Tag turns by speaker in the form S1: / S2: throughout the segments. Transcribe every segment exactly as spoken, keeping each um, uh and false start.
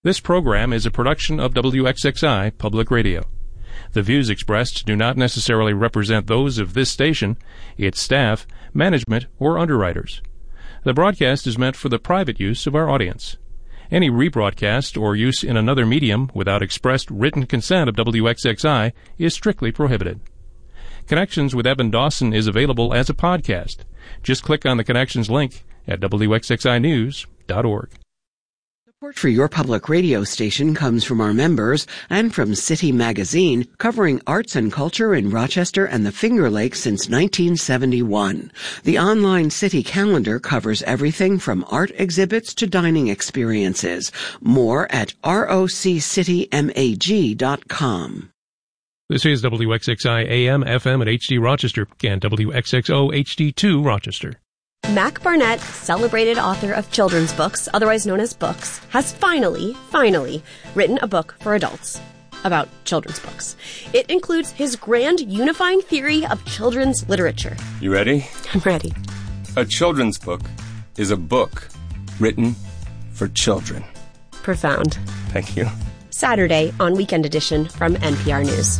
S1: This program is a production of W X X I Public Radio. The views expressed do not necessarily represent those of this station, its staff, management, or underwriters. The broadcast is meant for the private use of our audience. Any rebroadcast or use in another medium without expressed written consent of W X X I is strictly prohibited. Connections with Evan Dawson is available as a podcast. Just click on the Connections link at W X X I news dot org.
S2: Support for your public radio station comes from our members and from City Magazine, covering arts and culture in Rochester and the Finger Lakes since nineteen seventy-one. The online City calendar covers everything from art exhibits to dining experiences. More at roc city mag dot com.
S1: This is W X X I A M, F M at H D Rochester and W X X O H D two Rochester.
S3: Mac Barnett, celebrated author of children's books, otherwise known as books, has finally, finally written a book for adults about children's books. It includes his grand unifying theory of children's literature.
S4: You ready?
S3: I'm ready.
S4: A children's book is a book written for children.
S3: Profound.
S4: Thank you.
S3: Saturday on Weekend Edition from N P R News.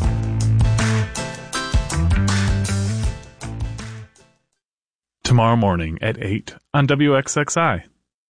S5: Tomorrow morning at eight on W X X I.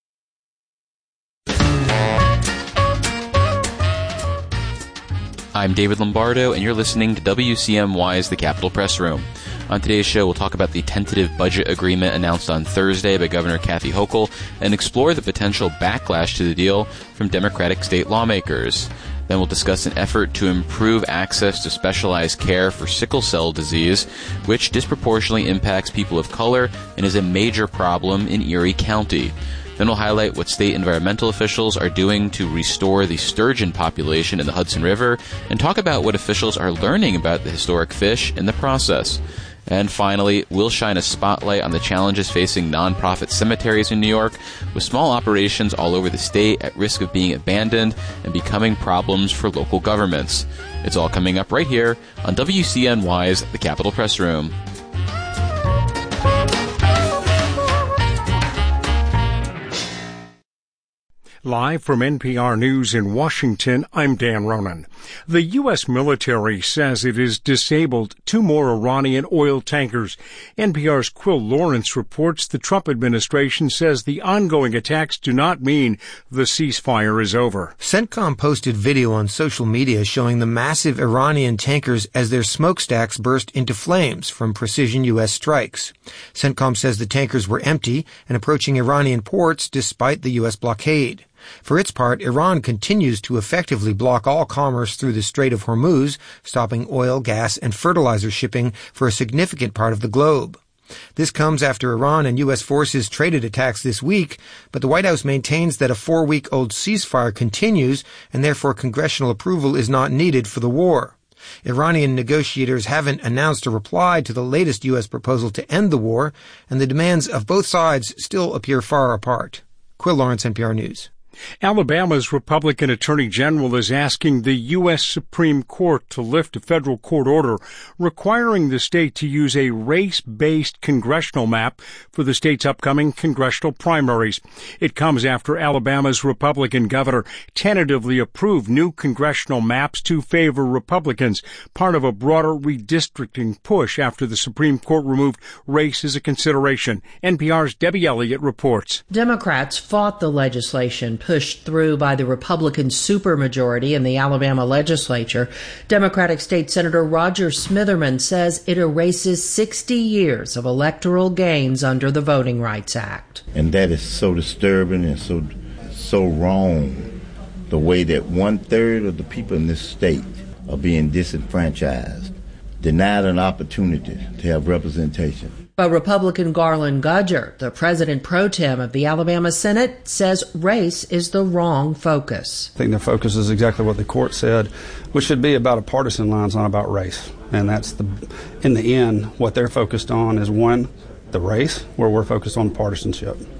S6: I'm David Lombardo, and you're listening to W C M Y's The Capitol Press Room. On today's show, we'll talk about the tentative budget agreement announced on Thursday by Governor Kathy Hochul and explore the potential backlash to the deal from Democratic state lawmakers. Then we'll discuss an effort to improve access to specialized care for sickle cell disease, which disproportionately impacts people of color and is a major problem in Erie County. Then we'll highlight what state environmental officials are doing to restore the sturgeon population in the Hudson River and talk about what officials are learning about the historic fish in the process. And finally, we'll shine a spotlight on the challenges facing nonprofit cemeteries in New York, with small operations all over the state at risk of being abandoned and becoming problems for local governments. It's all coming up right here on W C N Y's The Capitol Press Room.
S7: Live from N P R News in Washington, I'm Dan Ronan. The U S military says it has disabled two more Iranian oil tankers. N P R's Quill Lawrence reports the Trump administration says the ongoing attacks do not mean the ceasefire is over.
S8: CENTCOM posted video on social media showing the massive Iranian tankers as their smokestacks burst into flames from precision U S strikes. CENTCOM says the tankers were empty and approaching Iranian ports despite the U S blockade. For its part, Iran continues to effectively block all commerce through the Strait of Hormuz, stopping oil, gas, and fertilizer shipping for a significant part of the globe. This comes after Iran and U S forces traded attacks this week, but the White House maintains that a four-week-old ceasefire continues and therefore congressional approval is not needed for the war. Iranian negotiators haven't announced a reply to the latest U S proposal to end the war, and the demands of both sides still appear far apart. Quill Lawrence, N P R News.
S7: Alabama's Republican Attorney General is asking the U S Supreme Court to lift a federal court order requiring the state to use a race-based congressional map for the state's upcoming congressional primaries. It comes after Alabama's Republican governor tentatively approved new congressional maps to favor Republicans, part of a broader redistricting push after the Supreme Court removed race as a consideration. N P R's Debbie Elliott reports.
S9: Democrats fought the legislation pushed through by the Republican supermajority in the Alabama legislature. Democratic State Senator Roger Smitherman says it erases sixty years of electoral gains under the Voting Rights Act.
S10: And that is so disturbing and so so wrong, the way that one-third of the people in this state are being disenfranchised, denied an opportunity to have representation.
S9: But Republican Garland Gudger, the president pro tem of the Alabama Senate, says race is the wrong focus.
S11: I think their focus is exactly what the court said, which should be about a partisan line, not about race. And that's, the, in the end, what they're focused on is, one, the race, where we're focused on partisanship.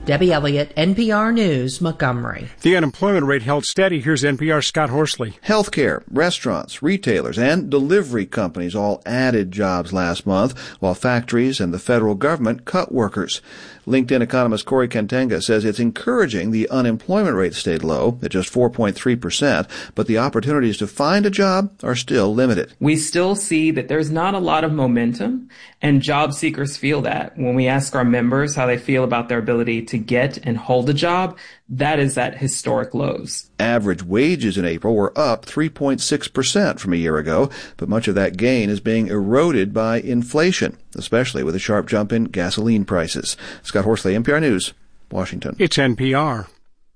S9: Debbie Elliott, N P R News, Montgomery.
S7: The unemployment rate held steady. Here's N P R's Scott Horsley.
S12: Healthcare, restaurants, retailers, and delivery companies all added jobs last month, while factories and the federal government cut workers. LinkedIn economist Corey Kentenga says it's encouraging the unemployment rate stayed low at just four point three percent, but the opportunities to find a job are still limited.
S13: We still see that there's not a lot of momentum, and job seekers feel that. When we ask our members how they feel about their ability to get and hold a job, that is at historic lows.
S12: Average wages in April were up three point six percent from a year ago, but much of that gain is being eroded by inflation, especially with a sharp jump in gasoline prices. Scott Horsley, N P R News, Washington.
S7: It's N P R.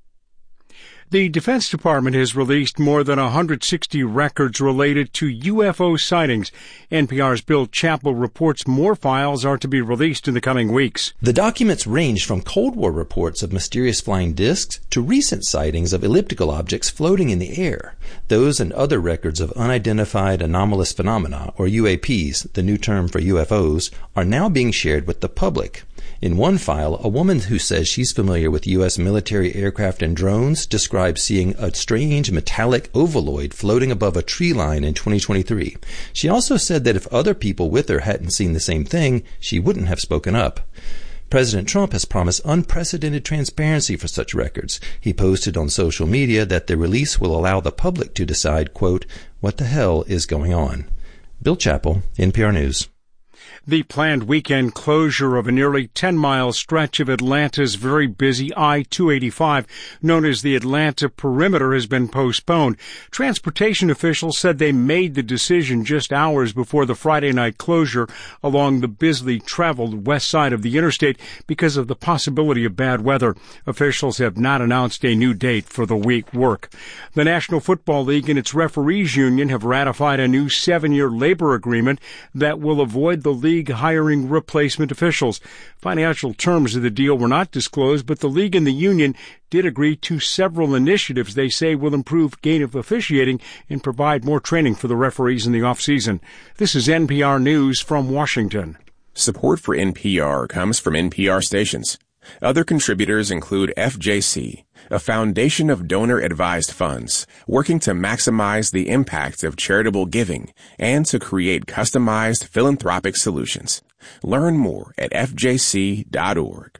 S7: The Defense Department has released more than one hundred sixty records related to U F O sightings. N P R's Bill Chappell reports more files are to be released in the coming weeks.
S14: The documents range from Cold War reports of mysterious flying discs to recent sightings of elliptical objects floating in the air. Those and other records of unidentified anomalous phenomena, or U A Ps, the new term for U F Os, are now being shared with the public. In one file, a woman who says she's familiar with U S military aircraft and drones describes seeing a strange metallic ovaloid floating above a tree line in twenty twenty-three. She also said that if other people with her hadn't seen the same thing, she wouldn't have spoken up. President Trump has promised unprecedented transparency for such records. He posted on social media that the release will allow the public to decide, quote, what the hell is going on. Bill Chappell, N P R News.
S7: The planned weekend closure of a nearly ten-mile stretch of Atlanta's very busy I two eighty-five, known as the Atlanta Perimeter, has been postponed. Transportation officials said they made the decision just hours before the Friday night closure along the busily traveled west side of the interstate because of the possibility of bad weather. Officials have not announced a new date for the week work. The National Football League and its referees union have ratified a new seven-year labor agreement that will avoid the league hiring replacement officials. Financial terms of the deal were not disclosed, but the league and the union did agree to several initiatives they say will improve game of officiating and provide more training for the referees in the off-season. This is N P R News from Washington.
S15: Support for N P R comes from N P R stations. Other contributors include F J C, a foundation of donor-advised funds working to maximize the impact of charitable giving and to create customized philanthropic solutions. Learn more at f j c dot org.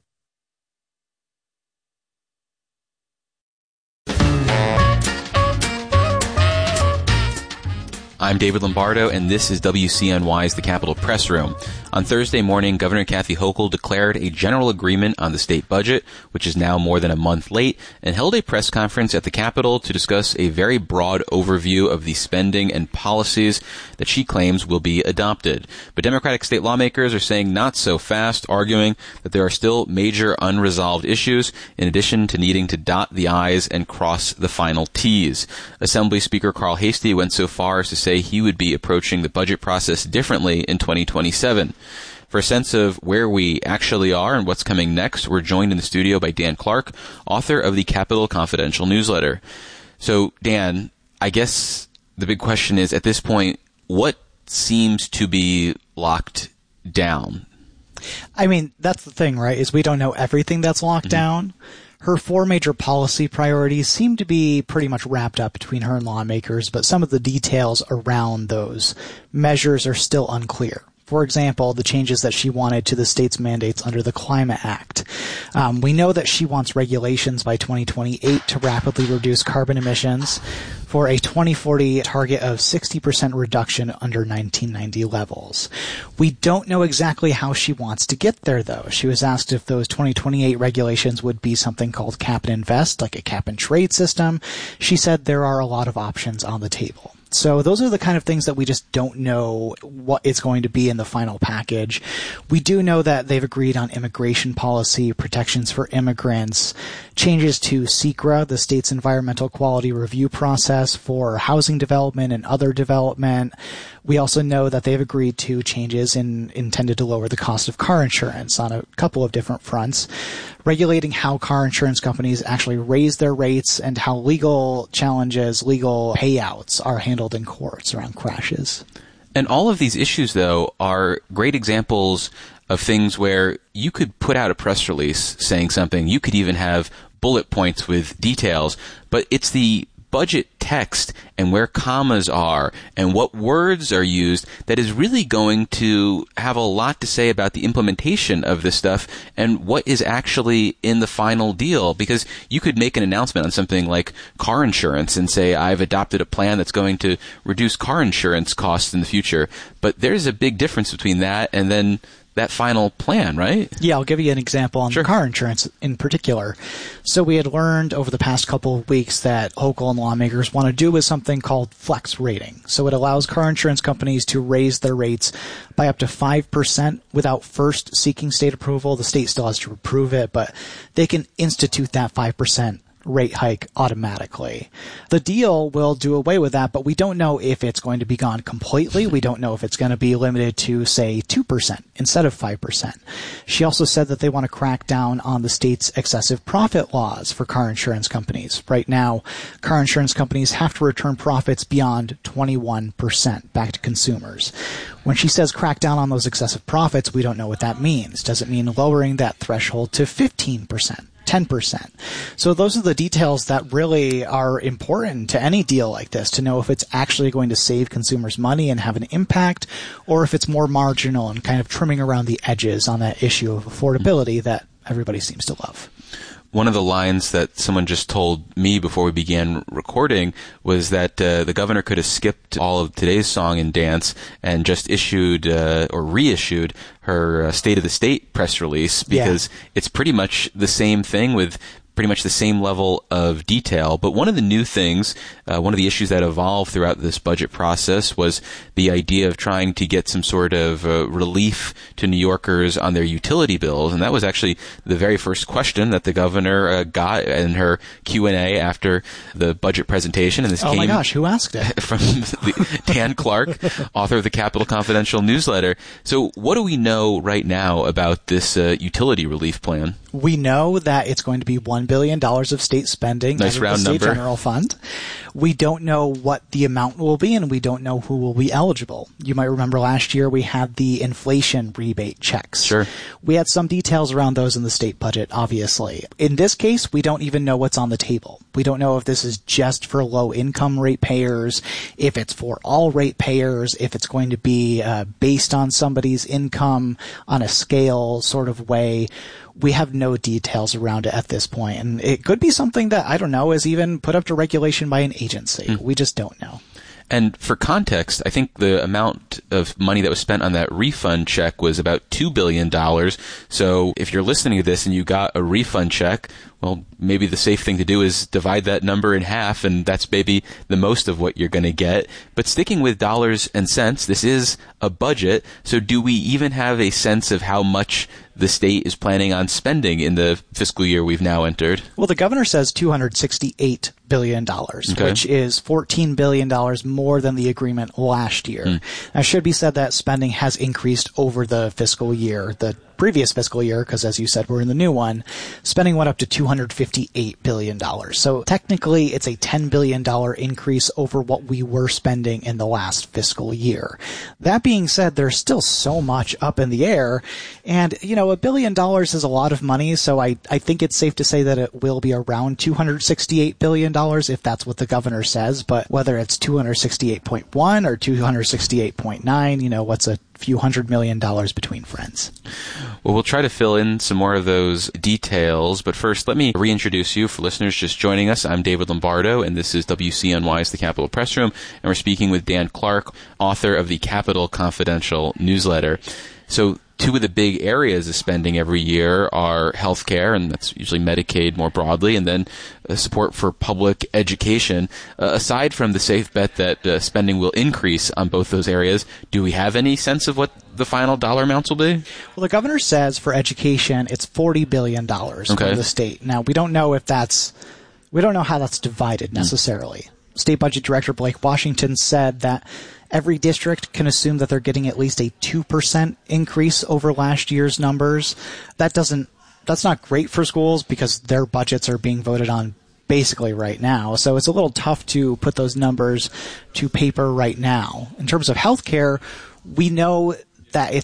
S6: I'm David Lombardo, and this is W C N Y's The Capitol Press Room. On Thursday morning, Governor Kathy Hochul declared a general agreement on the state budget, which is now more than a month late, and held a press conference at the Capitol to discuss a very broad overview of the spending and policies that she claims will be adopted. But Democratic state lawmakers are saying not so fast, arguing that there are still major unresolved issues, in addition to needing to dot the I's and cross the final T's. Assembly Speaker Carl Heastie went so far as to say he would be approaching the budget process differently in twenty twenty-seven. For a sense of where we actually are and what's coming next, we're joined in the studio by Dan Clark, author of the Capitol Confidential newsletter. So, Dan, I guess the big question is, at this point, what seems to be locked down?
S16: I mean, that's the thing, right, is we don't know everything that's locked mm-hmm. down. Her four major policy priorities seem to be pretty much wrapped up between her and lawmakers, but some of the details around those measures are still unclear. For example, the changes that she wanted to the state's mandates under the Climate Act. Um, we know that she wants regulations by twenty twenty-eight to rapidly reduce carbon emissions for a twenty forty target of sixty percent reduction under nineteen ninety levels. We don't know exactly how she wants to get there, though. She was asked if those twenty twenty-eight regulations would be something called cap and invest, like a cap and trade system. She said there are a lot of options on the table. So those are the kind of things that we just don't know what it's going to be in the final package. We do know that they've agreed on immigration policy, protections for immigrants, changes to SECRA, the state's environmental quality review process for housing development and other development. We also know that they've agreed to changes in, intended to lower the cost of car insurance on a couple of different fronts, regulating how car insurance companies actually raise their rates and how legal challenges, legal payouts are handled in courts around crashes.
S6: And all of these issues, though, are great examples of things where you could put out a press release saying something. You could even have bullet points with details, but it's the budget text and where commas are and what words are used that is really going to have a lot to say about the implementation of this stuff and what is actually in the final deal. Because you could make an announcement on something like car insurance and say, I've adopted a plan that's going to reduce car insurance costs in the future. But there's a big difference between that and then that final plan, right?
S16: Yeah, I'll give you an example on sure. the car insurance in particular. So we had learned over the past couple of weeks that Hochul and lawmakers want to do with something called flex rating. So it allows car insurance companies to raise their rates by up to five percent without first seeking state approval. The state still has to approve it, but they can institute that five percent rate hike automatically. The deal will do away with that, but we don't know if it's going to be gone completely. We don't know if it's going to be limited to, say, two percent instead of five percent. She also said that they want to crack down on the state's excessive profit laws for car insurance companies. Right now, car insurance companies have to return profits beyond twenty-one percent back to consumers. When she says crack down on those excessive profits, we don't know what that means. Does it mean lowering that threshold to fifteen percent? ten percent. So those are the details that really are important to any deal like this, to know if it's actually going to save consumers money and have an impact, or if it's more marginal and kind of trimming around the edges on that issue of affordability that everybody seems to love.
S6: One of the lines that someone just told me before we began recording was that uh, the governor could have skipped all of today's song and dance and just issued uh, or reissued her uh, State of the State press release, because yeah. it's pretty much the same thing with pretty much the same level of detail. But one of the new things, uh, one of the issues that evolved throughout this budget process was the idea of trying to get some sort of uh, relief to New Yorkers on their utility bills. And that was actually the very first question that the governor uh, got in her Q and A after the budget presentation. And this
S16: oh
S6: came
S16: my gosh, who asked it?
S6: From the, Dan Clark, author of the Capital Confidential newsletter. So what do we know right now about this uh, utility relief plan?
S16: We know that it's going to be one billion dollars of state spending
S6: nice
S16: out
S6: round
S16: of the state
S6: number.
S16: general fund. We don't know what the amount will be, and we don't know who will be eligible. You might remember last year we had the inflation rebate checks.
S6: Sure.
S16: We had some details around those in the state budget, obviously. In this case, we don't even know what's on the table. We don't know if this is just for low-income ratepayers, if it's for all ratepayers, if it's going to be uh, based on somebody's income on a scale sort of way. We have no details around it at this point, and it could be something that, I don't know, is even put up to regulation by an agency. Mm. We just don't know.
S6: And for context, I think the amount of money that was spent on that refund check was about two billion dollars. So if you're listening to this and you got a refund check, well, maybe the safe thing to do is divide that number in half, and that's maybe the most of what you're going to get. But sticking with dollars and cents, this is a budget. So do we even have a sense of how much the state is planning on spending in the fiscal year we've now entered?
S16: Well, the governor says two hundred sixty-eight billion dollars,
S6: okay.
S16: which is fourteen billion dollars more than the agreement last year. Mm. Now, it should be said that spending has increased over the fiscal year. The previous fiscal year, because as you said, we're in the new one, spending went up to two hundred fifty-eight billion dollars. So technically, it's a ten billion dollars increase over what we were spending in the last fiscal year. That being said, there's still so much up in the air. And, you know, a billion dollars is a lot of money, so I, I think it's safe to say that it will be around two hundred sixty-eight billion dollars if that's what the governor says. But whether it's two hundred sixty-eight point one or two hundred sixty-eight point nine, you know, what's a few hundred million dollars between friends.
S6: Well, we'll try to fill in some more of those details, but first let me reintroduce you for listeners just joining us. I'm David Lombardo, and this is W C N Y's The Capitol Press Room, and we're speaking with Dan Clark, author of the Capital Confidential newsletter. So two of the big areas of spending every year are healthcare, and that's usually Medicaid more broadly, and then uh, support for public education. Uh, aside from the safe bet that uh, spending will increase on both those areas, do we have any sense of what the final dollar amounts will be?
S16: Well, the governor says for education, it's forty billion dollars
S6: okay.
S16: for the state. Now, we don't know if that's, we don't know how that's divided necessarily. Mm. State Budget Director Blake Washington said that every district can assume that they're getting at least a two percent increase over last year's numbers. That doesn't, that's not great for schools because their budgets are being voted on basically right now. So it's a little tough to put those numbers to paper right now. In terms of healthcare, we know that it's about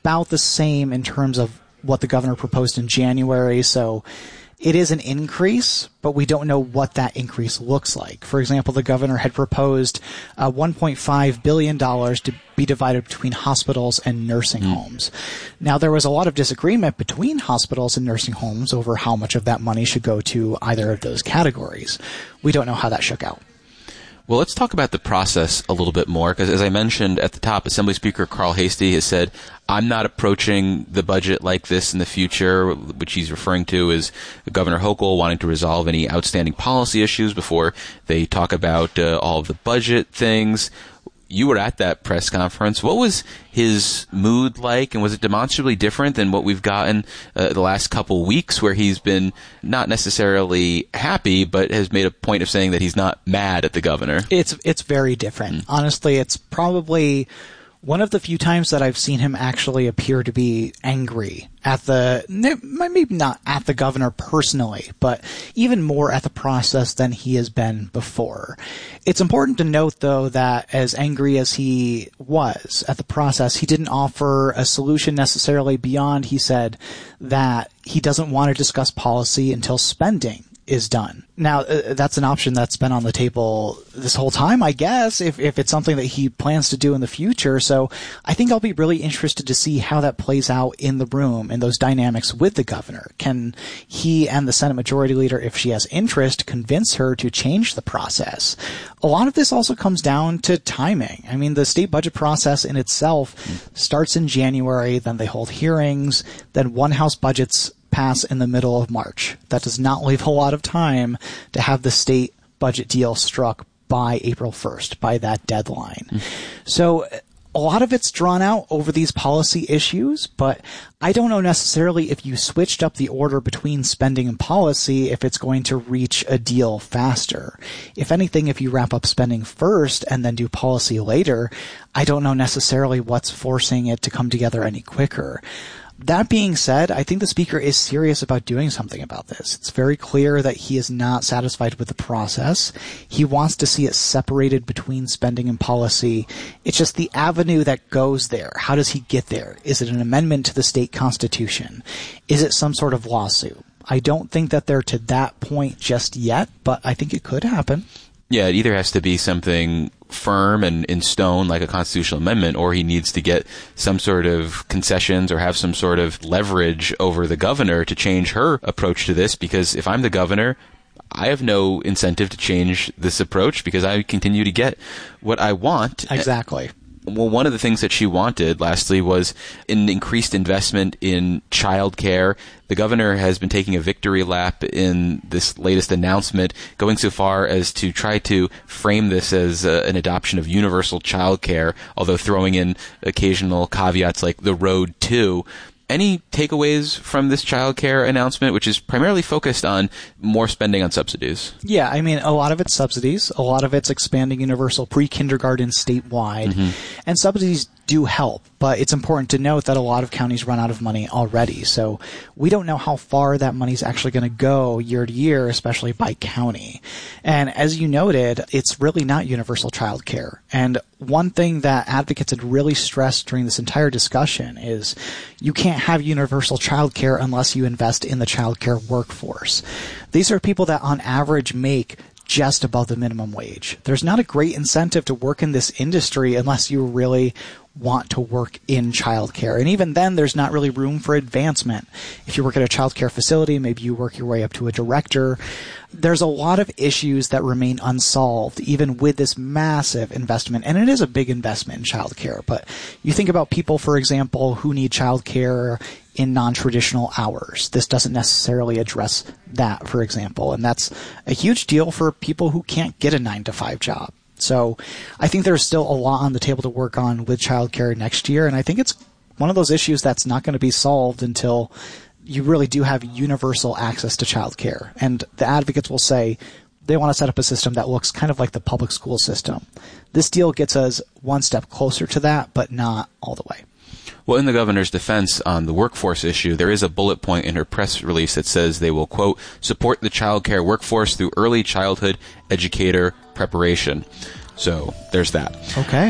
S16: about the same in terms of what the governor proposed in January. So it is an increase, but we don't know what that increase looks like. For example, the governor had proposed uh, one point five billion dollars to be divided between hospitals and nursing mm. homes. Now, there was a lot of disagreement between hospitals and nursing homes over how much of that money should go to either of those categories. We don't know how that shook out.
S6: Well, let's talk about the process a little bit more, because as I mentioned at the top, Assembly Speaker Carl Heastie has said, I'm not approaching the budget like this in the future, which he's referring to as Governor Hochul wanting to resolve any outstanding policy issues before they talk about uh, all of the budget things. You were at that press conference. What was his mood like, and was it demonstrably different than what we've gotten uh, the last couple weeks, where he's been not necessarily happy, but has made a point of saying that he's not mad at the governor?
S16: It's it's very different. Mm. Honestly, it's probably one of the few times that I've seen him actually appear to be angry at the, maybe not at the governor personally, but even more at the process than he has been before. It's important to note, though, that as angry as he was at the process, he didn't offer a solution necessarily beyond, he said, that he doesn't want to discuss policy until spending is done. Now, uh, that's an option that's been on the table this whole time, I guess, if, if it's something that he plans to do in the future. So I think I'll be really interested to see how that plays out in the room and those dynamics with the governor. Can he and the Senate Majority Leader, if she has interest, convince her to change the process? A lot of this also comes down to timing. I mean, the state budget process in itself starts in January, then they hold hearings, then one House budget's pass in the middle of March. That does not leave a lot of time to have the state budget deal struck by April first, by that deadline. Mm. So a lot of it's drawn out over these policy issues, but I don't know necessarily if you switched up the order between spending and policy, if it's going to reach a deal faster. If anything, if you wrap up spending first and then do policy later, I don't know necessarily what's forcing it to come together any quicker. That being said, I think the speaker is serious about doing something about this. It's very clear that he is not satisfied with the process. He wants to see it separated between spending and policy. It's just the avenue that goes there. How does he get there? Is it an amendment to the state constitution? Is it some sort of lawsuit? I don't think that they're to that point just yet, but I think it could happen.
S6: Yeah, it either has to be something firm and in stone, like a constitutional amendment, or he needs to get some sort of concessions or have some sort of leverage over the governor to change her approach to this. Because if I'm the governor, I have no incentive to change this approach because I continue to get what I want.
S16: Exactly.
S6: Well, one of the things that she wanted, lastly, was an increased investment in child care. The governor has been taking a victory lap in this latest announcement, going so far as to try to frame this as uh, an adoption of universal child care, although throwing in occasional caveats like the road to. Any takeaways from this child care announcement, which is primarily focused on more spending on subsidies?
S16: Yeah, I mean, a lot of it's subsidies. A lot of it's expanding universal pre-kindergarten statewide. Mm-hmm. And subsidies do help, but it's important to note that a lot of counties run out of money already. So we don't know how far that money's actually going to go year to year, especially by county. And as you noted, it's really not universal child care. And one thing that advocates had really stressed during this entire discussion is you can't have universal child care unless you invest in the child care workforce. These are people that on average make just above the minimum wage. There's not a great incentive to work in this industry unless you really want to work in childcare. And even then, there's not really room for advancement. If you work at a childcare facility, maybe you work your way up to a director. There's a lot of issues that remain unsolved, even with this massive investment. And it is a big investment in childcare. But you think about people, for example, who need childcare in non-traditional hours. This doesn't necessarily address that, for example. And that's a huge deal for people who can't get a nine to five job. So I think there's still a lot on the table to work on with childcare next year. And I think it's one of those issues that's not going to be solved until you really do have universal access to childcare. And the advocates will say they want to set up a system that looks kind of like the public school system. This deal gets us one step closer to that, but not all the way.
S6: Well, in the governor's defense on the workforce issue, there is a bullet point in her press release that says they will, quote, support the child care workforce through early childhood educator preparation. So there's that.
S16: Okay.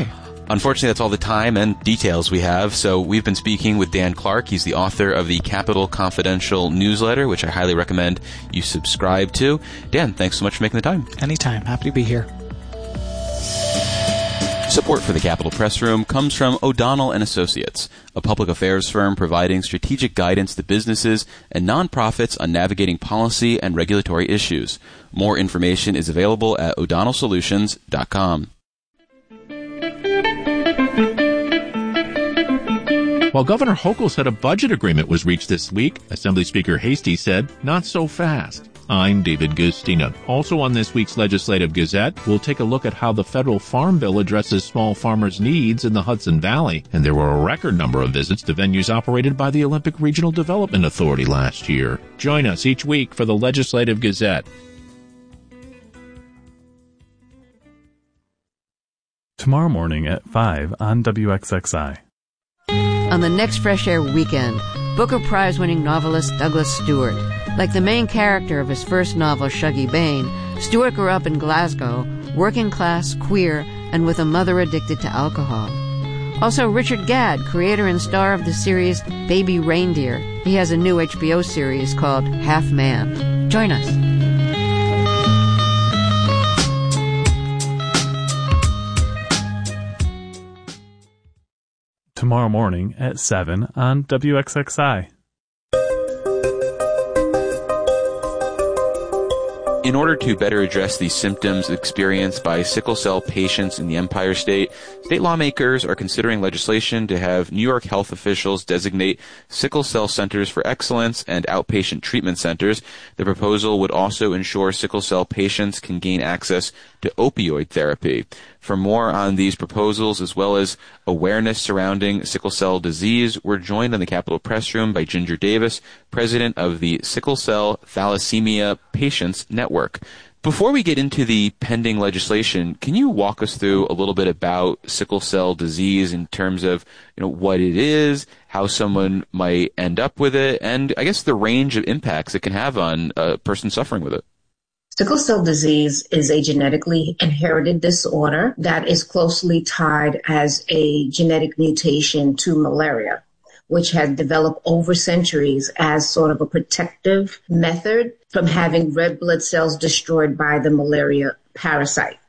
S6: Unfortunately, that's all the time and details we have, so we've been speaking with Dan Clark. He's the author of the Capitol Confidential newsletter, which I highly recommend you subscribe to. Dan, thanks so much for making the time.
S16: Anytime. Happy to be here.
S6: Support for the Capitol Press Room comes from O'Donnell and Associates, a public affairs firm providing strategic guidance to businesses and nonprofits on navigating policy and regulatory issues. More information is available at o'donnell solutions dot com.
S17: While Governor Hochul said a budget agreement was reached this week, Assembly Speaker Hastie said, not so fast. I'm David Gustina. Also on this week's Legislative Gazette, we'll take a look at how the federal farm bill addresses small farmers' needs in the Hudson Valley. And there were a record number of visits to venues operated by the Olympic Regional Development Authority last year. Join us each week for the Legislative Gazette.
S5: Tomorrow morning at five on W X X I.
S18: On the next Fresh Air weekend, Booker Prize-winning novelist Douglas Stewart. Like the main character of his first novel, Shuggie Bain, Stewart grew up in Glasgow, working class, queer, and with a mother addicted to alcohol. Also, Richard Gadd, creator and star of the series Baby Reindeer. He has a new H B O series called Half Man. Join us.
S5: Tomorrow morning at seven on W X X I.
S6: In order to better address the symptoms experienced by sickle cell patients in the Empire State, state lawmakers are considering legislation to have New York health officials designate sickle cell centers for excellence and outpatient treatment centers. The proposal would also ensure sickle cell patients can gain access to opioid therapy. For more on these proposals, as well as awareness surrounding sickle cell disease, we're joined on the Capitol Press Room by Ginger Davis, president of the Sickle Cell Thalassemia Patients Network. Before we get into the pending legislation, can you walk us through a little bit about sickle cell disease in terms of, you know, what it is, how someone might end up with it, and I guess the range of impacts it can have on a person suffering with it?
S19: Sickle cell disease is a genetically inherited disorder that is closely tied as a genetic mutation to malaria, which has developed over centuries as sort of a protective method from having red blood cells destroyed by the malaria parasite.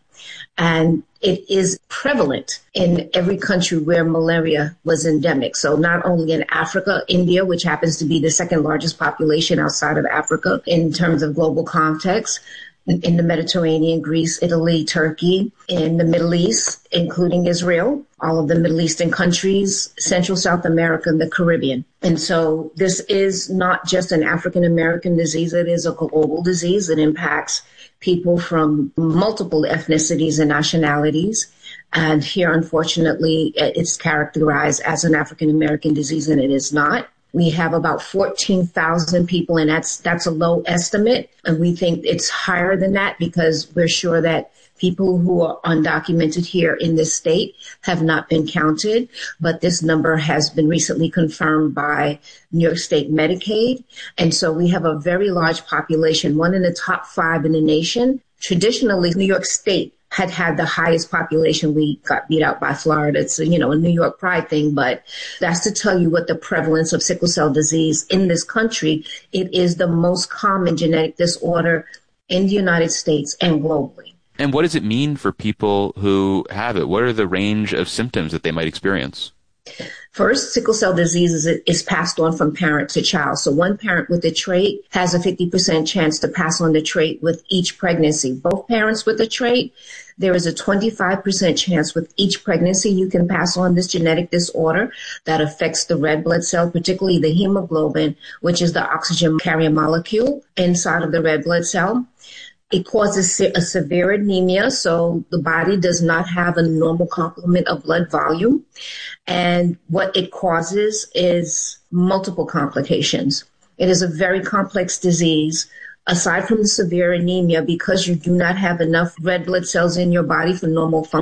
S19: And it is prevalent in every country where malaria was endemic. So not only in Africa, India, which happens to be the second largest population outside of Africa in terms of global context, in the Mediterranean, Greece, Italy, Turkey, in the Middle East, including Israel, all of the Middle Eastern countries, Central South America, and the Caribbean. And so this is not just an African-American disease. It is a global disease. It impacts people from multiple ethnicities and nationalities. And here, unfortunately, it's characterized as an African-American disease, and it is not. We have about fourteen thousand people, and that's that's a low estimate. And we think it's higher than that because we're sure that people who are undocumented here in this state have not been counted. But this number has been recently confirmed by New York State Medicaid. And so we have a very large population, one in the top five in the nation. Traditionally, New York State had had the highest population. We got beat out by Florida. It's, you know, a New York pride thing, but that's to tell you what the prevalence of sickle cell disease in this country. It is the most common genetic disorder in the United States and globally.
S6: And what does it mean for people who have it? What are the range of symptoms that they might experience?
S19: First, sickle cell disease is, is passed on from parent to child. So one parent with the trait has a fifty percent chance to pass on the trait with each pregnancy. Both parents with the trait, there is a twenty-five percent chance with each pregnancy you can pass on this genetic disorder that affects the red blood cell, particularly the hemoglobin, which is the oxygen carrier molecule inside of the red blood cell. It causes a severe anemia, so the body does not have a normal complement of blood volume. And what it causes is multiple complications. It is a very complex disease. Aside from the severe anemia, because you do not have enough red blood cells in your body for normal function,